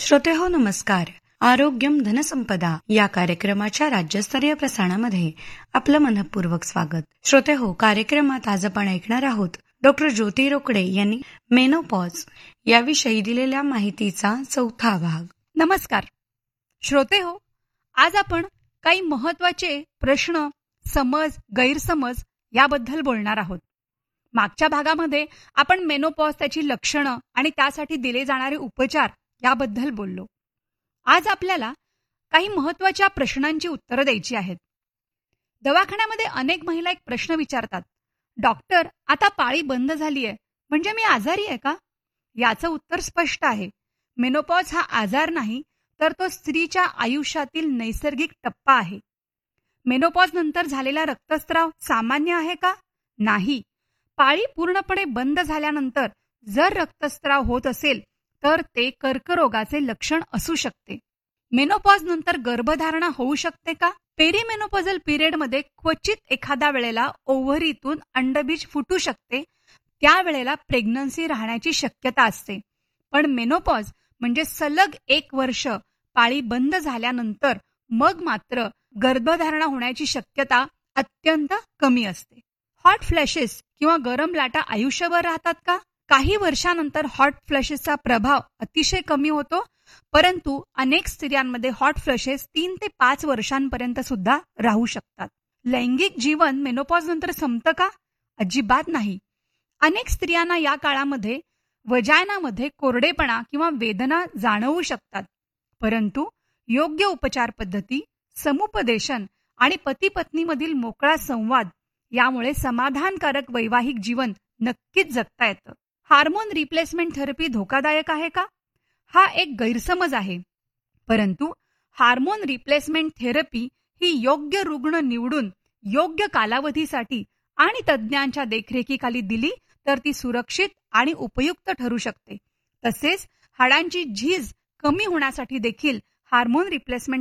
श्रोतेहो नमस्कार. आरोग्यम धनसंपदा या कार्यक्रमाच्या राज्यस्तरीय प्रसारणामध्ये आपलं मनपूर्वक स्वागत. श्रोतेहो, कार्यक्रमात आज आपण ऐकणार आहोत डॉक्टर ज्योती रोकडे यांनी मेनोपॉज याविषयी दिलेल्या माहितीचा चौथा भाग. नमस्कार श्रोतेहो, आज आपण काही महत्वाचे प्रश्न, समज, गैरसमज याबद्दल बोलणार आहोत. मागच्या भागामध्ये आपण मेनोपॉज, त्याची लक्षणं आणि त्यासाठी दिले जाणारे उपचार याबद्दल बोललो. आज आपल्याला काही महत्वाच्या प्रश्नांची उत्तरं द्यायची आहेत. दवाखान्यामध्ये अनेक महिला एक प्रश्न विचारतात, डॉक्टर, आता पाळी बंद झालीय म्हणजे मी आजारी आहे का? याचं उत्तर स्पष्ट आहे. मेनोपॉज हा आजार नाही, तर तो स्त्रीच्या आयुष्यातील नैसर्गिक टप्पा आहे. मेनोपॉज नंतर झालेला रक्तस्राव सामान्य आहे का? नाही. पाळी पूर्णपणे बंद झाल्यानंतर जर रक्तस्राव होत असेल तर ते कर्करोगाचे लक्षण असू शकते. मेनोपॉज नंतर गर्भधारणा होऊ शकते का? पेरीमेनोपॉझल पिरियडमध्ये क्वचित एखाद्या वेळेला ओव्हरीतून अंडबीज फुटू शकते. त्यावेळेला प्रेग्नन्सी राहण्याची शक्यता असते. पण मेनोपॉज म्हणजे सलग 1 वर्ष पाळी बंद झाल्यानंतर मग मात्र गर्भधारणा होण्याची शक्यता अत्यंत कमी असते. हॉट फ्लॅशेस किंवा गरम लाटा आयुष्यभर राहतात का? काही वर्षानंतर हॉट फ्लॅशेसचा प्रभाव अतिशय कमी होतो, परंतु अनेक स्त्रियांमध्ये हॉट फ्लॅशेस 3 ते 5 वर्षांपर्यंत सुद्धा राहू शकतात. लैंगिक जीवन मेनोपॉज नंतर संपतं का? अजिबात नाही. अनेक स्त्रियांना या काळामध्ये वजायनामध्ये कोरडेपणा किंवा वेदना जाणवू शकतात, परंतु योग्य उपचार पद्धती, समुपदेशन आणि पती पत्नीमधील मोकळा संवाद यामुळे समाधानकारक वैवाहिक जीवन नक्कीच जगता येतं. हार्मोन रिप्लेसमेंट थेरपी धोकादायक आहे का? हा एक गैरसमज आहे. परंतु हार्मोन रिप्लेसमेंट थेरपी ही योग्य रुग्ण निवडून योग्य कालावधीसाठी आणि तज्ज्ञांच्या देखरेखीखाली दिली तर ती सुरक्षित आणि उपयुक्त ठरू शकते. तसेच हाडांची झीज कमी होण्यासाठी देखील हार्मोन रिप्लेसमेंट